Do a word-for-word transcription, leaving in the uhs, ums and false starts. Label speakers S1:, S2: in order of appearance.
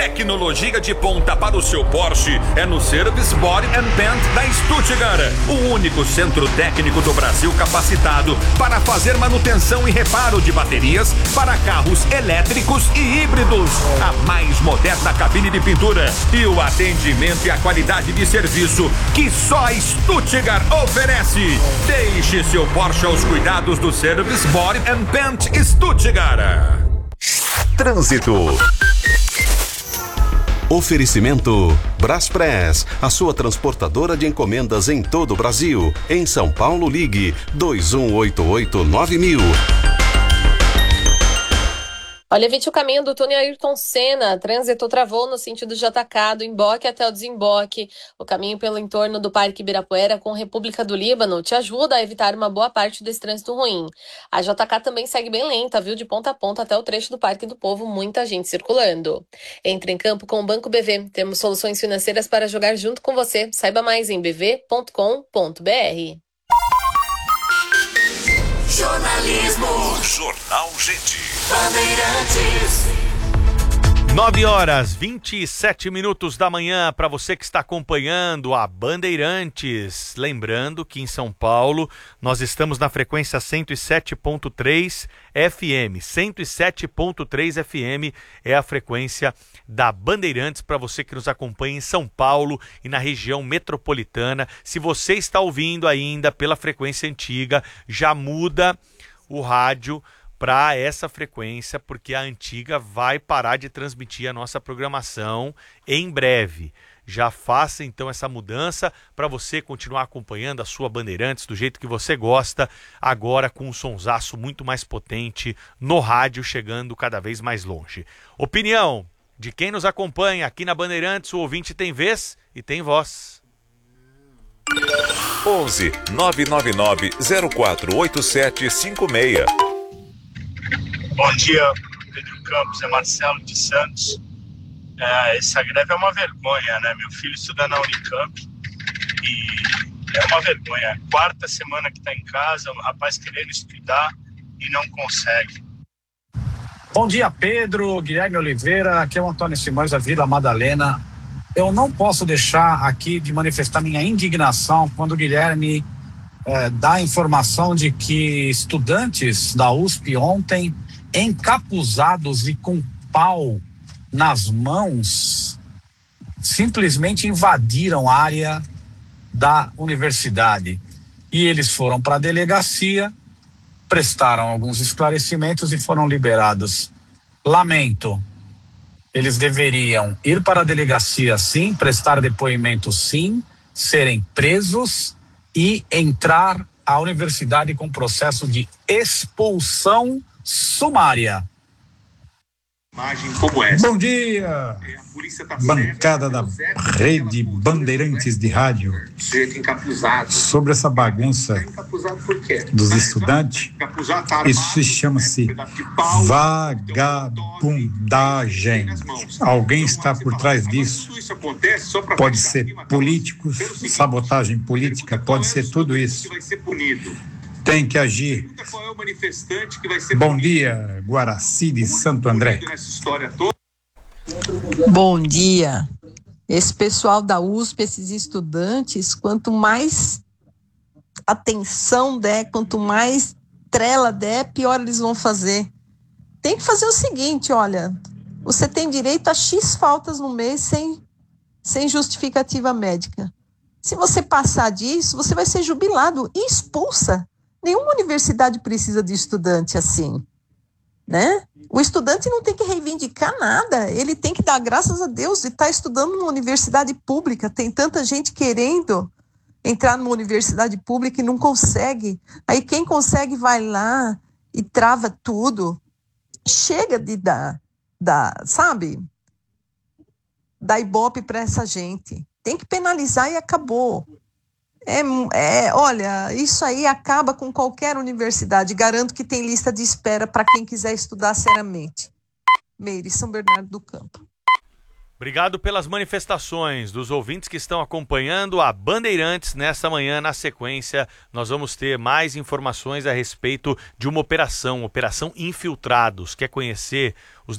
S1: Tecnologia de ponta para o seu Porsche é no Service Body and Paint da Stuttgart. O único centro técnico do Brasil capacitado para fazer manutenção e reparo de baterias para carros elétricos e híbridos. A mais moderna cabine de pintura e o atendimento e a qualidade de serviço que só a Stuttgart oferece. Deixe seu Porsche aos cuidados do Service Body and Paint Stuttgart.
S2: Trânsito. Oferecimento Braspress, a sua transportadora de encomendas em todo o Brasil. Em São Paulo, ligue dois um oito oito nove mil.
S3: Olha, evite o caminho do túnel Ayrton Senna. Trânsito travou no sentido de atacado, emboque até o desemboque. O caminho pelo entorno do Parque Ibirapuera com República do Líbano te ajuda a evitar uma boa parte desse trânsito ruim. A J K também segue bem lenta, viu? De ponta a ponta até o trecho do Parque do Povo, muita gente circulando. Entre em campo com o Banco B V. Temos soluções financeiras para jogar junto com você. Saiba mais em b v ponto com ponto b r.
S4: Jornalismo.
S5: Jornal Gente.
S4: Bandeirantes.
S6: nove horas, vinte e sete minutos da manhã para você que está acompanhando a Bandeirantes. Lembrando que em São Paulo nós estamos na frequência cento e sete ponto três F M. cento e sete ponto três F M é a frequência da Bandeirantes para você que nos acompanha em São Paulo e na região metropolitana. Se você está ouvindo ainda pela frequência antiga, já muda o rádio para essa frequência, porque a antiga vai parar de transmitir a nossa programação em breve. Já faça então essa mudança para você continuar acompanhando a sua Bandeirantes do jeito que você gosta, agora com um sonsaço muito mais potente no rádio, chegando cada vez mais longe. Opinião de quem nos acompanha aqui na Bandeirantes, o ouvinte tem vez e tem voz.
S5: onze nove nove nove zero quatro oito sete cinco seis.
S7: Bom dia, Pedro Campos, é Marcelo de Santos. É, essa greve é uma vergonha, né? Meu filho estuda na Unicamp e é uma vergonha. Quarta semana que está em casa, o rapaz querendo estudar e não consegue.
S8: Bom dia, Pedro, Guilherme Oliveira, aqui é o Antônio Simões da Vila Madalena. Eu não posso deixar aqui de manifestar minha indignação quando o Guilherme é, dá a informação de que estudantes da U S P ontem, encapuzados e com pau nas mãos, simplesmente invadiram a área da universidade. E eles foram para a delegacia, prestaram alguns esclarecimentos e foram liberados. Lamento. Eles deveriam ir para a delegacia, sim, prestar depoimento, sim, serem presos e entrar à universidade com processo de expulsão sumária.
S9: Imagem como essa.
S10: Bom dia, bancada da Rede Bandeirantes de Rádio. Sobre essa bagunça dos estudantes, isso chama-se vagabundagem. Alguém está por trás disso. Pode ser políticos, sabotagem política, pode ser tudo isso. Tem que agir. Bom dia, Guaraci de Santo André.
S11: Bom dia. Esse pessoal da U S P, esses estudantes, quanto mais atenção der, quanto mais trela der, pior eles vão fazer. Tem que fazer o seguinte, olha, você tem direito a X faltas no mês sem, sem justificativa médica. Se você passar disso, você vai ser jubilado e expulsa. Nenhuma universidade precisa de estudante assim, né? O estudante não tem que reivindicar nada, ele tem que dar graças a Deus de estar estudando numa universidade pública. Tem tanta gente querendo entrar numa universidade pública e não consegue. Aí quem consegue vai lá e trava tudo. Chega de dar, dar sabe? Dar ibope para essa gente. Tem que penalizar e acabou. É, é, olha, isso aí acaba com qualquer universidade. Garanto que tem lista de espera para quem quiser estudar seriamente. Meire, São Bernardo do Campo.
S6: Obrigado pelas manifestações dos ouvintes que estão acompanhando a Bandeirantes nesta manhã. Na sequência, nós vamos ter mais informações a respeito de uma operação, Operação Infiltrados. Quer conhecer os